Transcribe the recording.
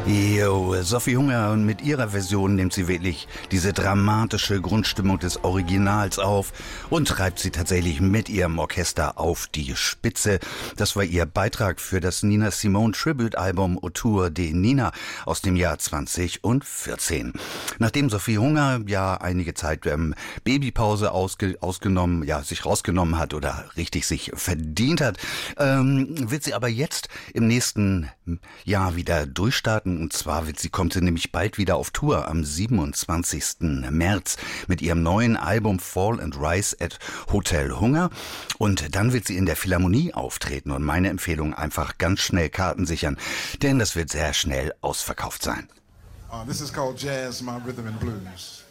Jo, Sophie Hunger, und mit ihrer Version nimmt sie wirklich diese dramatische Grundstimmung des Originals auf und treibt sie tatsächlich mit ihrem Orchester auf die Spitze. Das war ihr Beitrag für das Nina Simone Tribute-Album Autour de Nina aus dem Jahr 2014. Nachdem Sophie Hunger ja einige Zeit Babypause ausgenommen, sich rausgenommen hat oder richtig sich verdient hat, wird sie aber jetzt im nächsten Jahr wieder durchstarten. Und zwar kommt sie nämlich bald wieder auf Tour am 27. März mit ihrem neuen Album Fall and Rise at Hotel Hunger. Und dann wird sie in der Philharmonie auftreten. Und meine Empfehlung, einfach ganz schnell Karten sichern, denn das wird sehr schnell ausverkauft sein. This is called Jazz, My Rhythm and Blues.